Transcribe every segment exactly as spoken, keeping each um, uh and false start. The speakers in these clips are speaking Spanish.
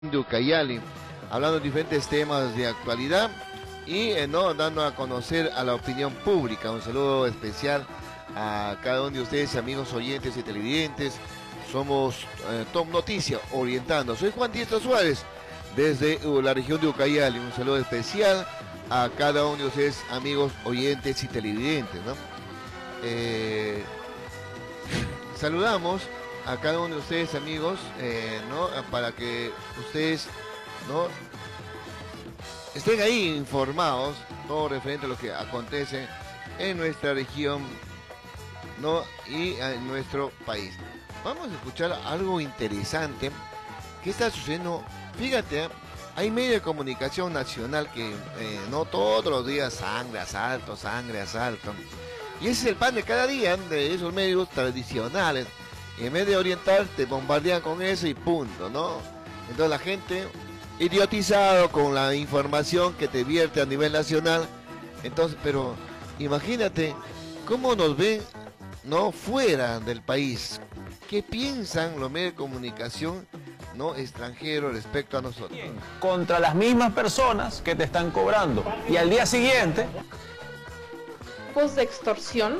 de Ucayali, hablando de diferentes temas de actualidad y eh, no dando a conocer a la opinión pública. Un saludo especial a cada uno de ustedes, amigos oyentes y televidentes. Somos eh, Top Noticia orientando. Soy Juan Diestra Suárez desde uh, la región de Ucayali. Un saludo especial a cada uno de ustedes, amigos oyentes y televidentes, ¿no? Eh, saludamos a cada uno de ustedes, amigos, eh, ¿no? Para que ustedes, ¿no?, estén ahí informados, todo referente a lo que acontece en nuestra región, ¿no?, y en nuestro país. Vamos a escuchar algo interesante que está sucediendo. Fíjate, hay medio de comunicación nacional que eh, no todos los días sangre, asalto, sangre, asalto. Y ese es el pan de cada día de esos medios tradicionales. Y en vez de orientar, te bombardean con eso y punto, ¿no? Entonces la gente, idiotizado con la información que te vierte a nivel nacional. Entonces, pero imagínate cómo nos ven, ¿no?, fuera del país. ¿Qué piensan los medios de comunicación, no extranjeros, respecto a nosotros? Contra las mismas personas que te están cobrando. Y al día siguiente... tipos de extorsión.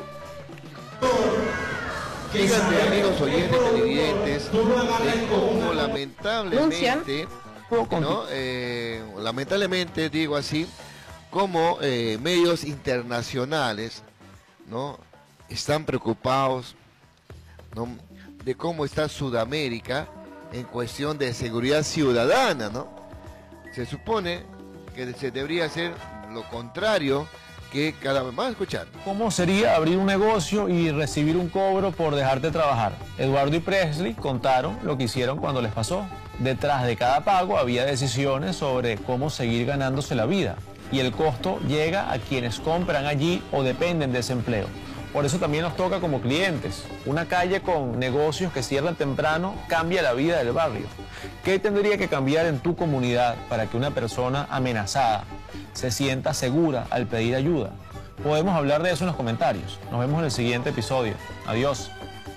Fíjate, amigos oyentes, televidentes, de cómo lamentablemente, ¿no? eh, lamentablemente digo así, como eh, medios internacionales, ¿no?, están preocupados, ¿no?, de cómo está Sudamérica en cuestión de seguridad ciudadana, ¿no? Se supone que se debería hacer lo contrario, que cada vez más escuchar. ¿Cómo sería abrir un negocio y recibir un cobro por dejarte trabajar? Eduardo y Presley contaron lo que hicieron cuando les pasó. Detrás de cada pago había decisiones sobre cómo seguir ganándose la vida. Y el costo llega a quienes compran allí o dependen de ese empleo. Por eso también nos toca como clientes. Una calle con negocios que cierran temprano cambia la vida del barrio. ¿Qué tendría que cambiar en tu comunidad para que una persona amenazada se sienta segura al pedir ayuda? Podemos hablar de eso en los comentarios. Nos vemos en el siguiente episodio. Adiós.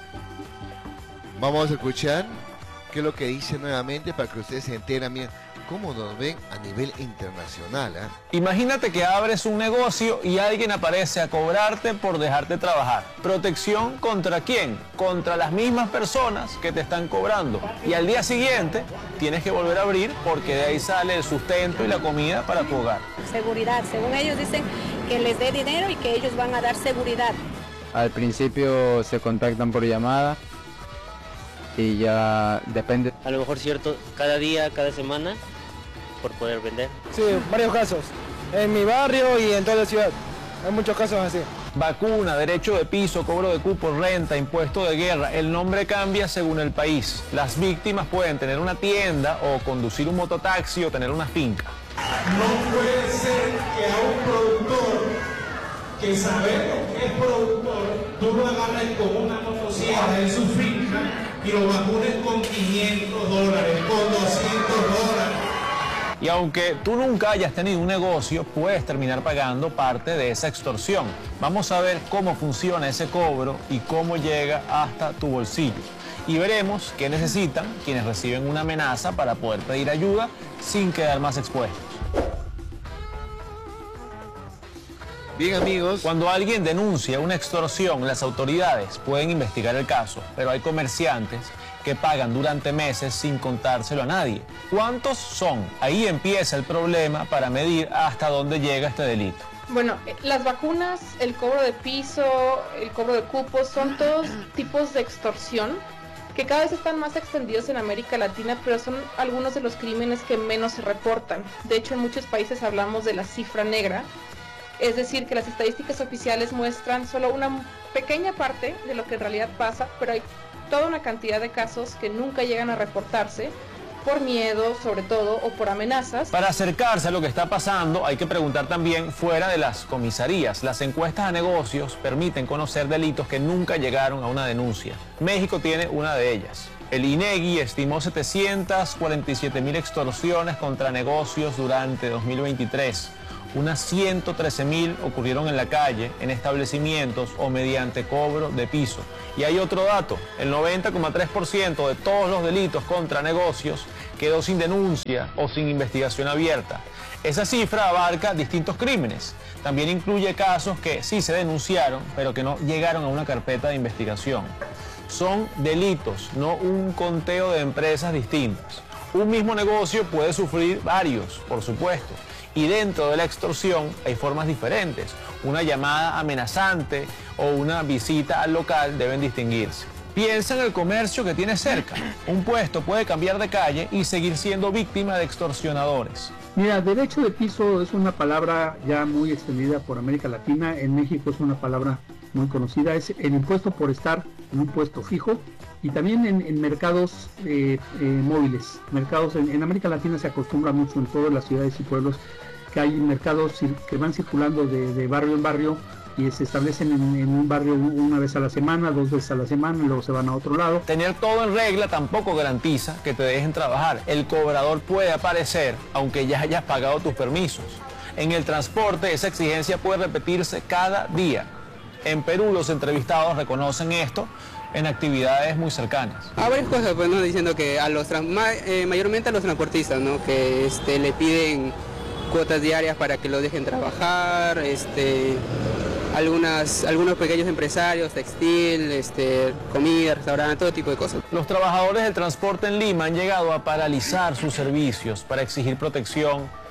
Vamos a escuchar qué es lo que dice nuevamente para que ustedes se enteren bien cómo nos ven a nivel internacional, ¿eh? Imagínate que abres un negocio y alguien aparece a cobrarte por dejarte trabajar. ¿Protección contra quién? Contra las mismas personas que te están cobrando. Y al día siguiente tienes que volver a abrir porque de ahí sale el sustento y la comida para tu hogar. Seguridad, según ellos dicen que les dé dinero y que ellos van a dar seguridad. Al principio se contactan por llamada y ya depende. A lo mejor cierto, cada día, cada semana, por poder vender. Sí, varios casos. En mi barrio y en toda la ciudad. Hay muchos casos así. Vacuna, derecho de piso, cobro de cupo, renta, impuesto de guerra. El nombre cambia según el país. Las víctimas pueden tener una tienda o conducir un mototaxi o tener una finca. No puede ser que a un productor que sabemos que es productor, tú lo agarres con una motosierra en su finca y lo vacunes con quinientos dólares, con doscientos dólares. Y aunque tú nunca hayas tenido un negocio, puedes terminar pagando parte de esa extorsión. Vamos a ver cómo funciona ese cobro y cómo llega hasta tu bolsillo. Y veremos qué necesitan quienes reciben una amenaza para poder pedir ayuda sin quedar más expuestos. Bien, amigos. Cuando alguien denuncia una extorsión, las autoridades pueden investigar el caso, pero hay comerciantes que pagan durante meses sin contárselo a nadie. ¿Cuántos son? Ahí empieza el problema para medir hasta dónde llega este delito. Bueno, las vacunas, el cobro de piso, el cobro de cupos, son todos tipos de extorsión que cada vez están más extendidos en América Latina, pero son algunos de los crímenes que menos se reportan. De hecho, en muchos países hablamos de la cifra negra, es decir, que las estadísticas oficiales muestran solo una pequeña parte de lo que en realidad pasa, pero hay toda una cantidad de casos que nunca llegan a reportarse por miedo, sobre todo, o por amenazas. Para acercarse a lo que está pasando, hay que preguntar también fuera de las comisarías. Las encuestas a negocios permiten conocer delitos que nunca llegaron a una denuncia. México tiene una de ellas. El INEGI estimó setecientas cuarenta y siete mil extorsiones contra negocios durante dos mil veintitrés. Unas ciento trece mil ocurrieron en la calle, en establecimientos o mediante cobro de piso. Y hay otro dato, el noventa coma tres por ciento de todos los delitos contra negocios quedó sin denuncia o sin investigación abierta. Esa cifra abarca distintos crímenes. También incluye casos que sí se denunciaron, pero que no llegaron a una carpeta de investigación. Son delitos, no un conteo de empresas distintas. Un mismo negocio puede sufrir varios, por supuesto. Y dentro de la extorsión hay formas diferentes. Una llamada amenazante o una visita al local deben distinguirse. Piensa en el comercio que tiene cerca. Un puesto puede cambiar de calle y seguir siendo víctima de extorsionadores. Mira, derecho de piso es una palabra ya muy extendida por América Latina. En México es una palabra muy conocida. Es el impuesto por estar en un puesto fijo y también en, en mercados eh, eh, móviles. Mercados en, en América Latina se acostumbra mucho en todas las ciudades y pueblos que hay mercados que van circulando de, de barrio en barrio y se establecen en, en un barrio una vez a la semana, dos veces a la semana y luego se van a otro lado. Tener todo en regla tampoco garantiza que te dejen trabajar. El cobrador puede aparecer aunque ya hayas pagado tus permisos. En el transporte esa exigencia puede repetirse cada día. En Perú los entrevistados reconocen esto en actividades muy cercanas. Hay varias cosas, pues, ¿no? Diciendo que a los eh, mayormente a los transportistas, ¿no? Que este, le piden cuotas diarias para que lo dejen trabajar, este, algunas, algunos pequeños empresarios, textil, este, comida, restaurante, todo tipo de cosas. Los trabajadores del transporte en Lima han llegado a paralizar sus servicios para exigir protección